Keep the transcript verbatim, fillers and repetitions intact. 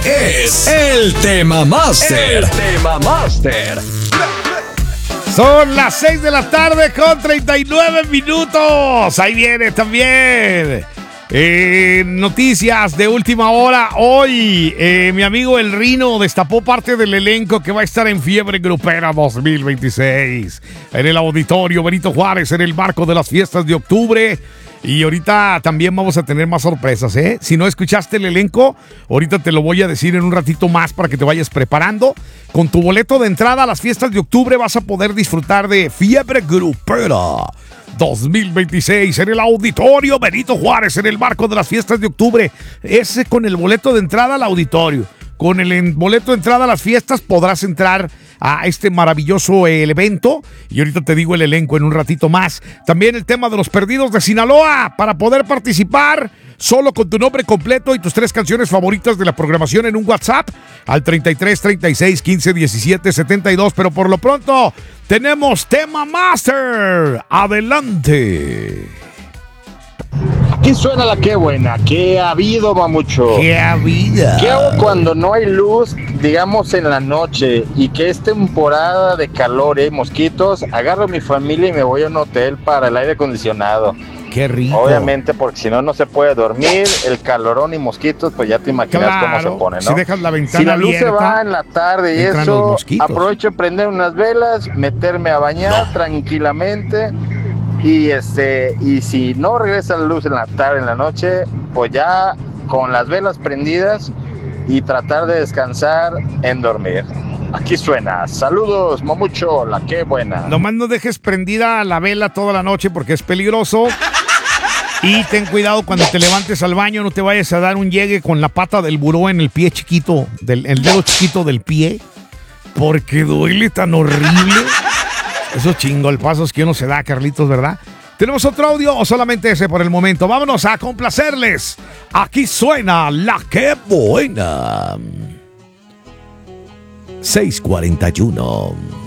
es el Tema Master. El Tema Master. Son las seis de la tarde con treinta y nueve minutos. Ahí viene también. Eh, noticias de última hora. Hoy, eh, mi amigo El Rino destapó parte del elenco que va a estar en Fiebre Grupera dos mil veintiséis. En el Auditorio Benito Juárez, en el marco de las fiestas de octubre. Y ahorita también vamos a tener más sorpresas, ¿eh? Si no escuchaste el elenco, ahorita te lo voy a decir en un ratito más para que te vayas preparando. Con tu boleto de entrada a las fiestas de octubre vas a poder disfrutar de Fiebre Grupera dos mil veintiséis en el Auditorio Benito Juárez, en el marco de las fiestas de octubre. Ese con el boleto de entrada al auditorio. Con el boleto de entrada a las fiestas podrás entrar a este maravilloso eh, evento. Y ahorita te digo el elenco en un ratito más. También el tema de los perdidos de Sinaloa. Para poder participar, solo con tu nombre completo y tus tres canciones favoritas de la programación en un WhatsApp al treinta y tres, treinta y seis, quince, diecisiete, setenta y dos. Pero por lo pronto, tenemos Tema Master. Adelante. Aquí suena la qué buena, qué ha habido, mamucho. ¡Qué vida! ¿Qué hago cuando no hay luz, digamos en la noche, y que es temporada de calor, eh, mosquitos? Agarro a mi familia y me voy a un hotel para el aire acondicionado. ¡Qué rico! Obviamente, porque si no, no se puede dormir, el calorón y mosquitos, pues ya te imaginas claro, cómo se pone, ¿no? Si dejas la ventana Si la luz abierta, se va en la tarde y eso, aprovecho de prender unas velas, meterme a bañar no. tranquilamente. Y este y si no regresa la luz en la tarde, en la noche, pues ya con las velas prendidas y tratar de descansar en dormir. Aquí suena. Saludos, mamucho, la que buena. Nomás no dejes prendida la vela toda la noche porque es peligroso. Y ten cuidado cuando te levantes al baño, no te vayas a dar un llegue con la pata del buró en el pie chiquito, del el dedo chiquito del pie, porque duele tan horrible. Esos chingolpazos que uno se da, Carlitos, ¿verdad? ¿Tenemos otro audio o solamente ese por el momento? Vámonos a complacerles. Aquí suena la que buena. seis cuarenta y uno.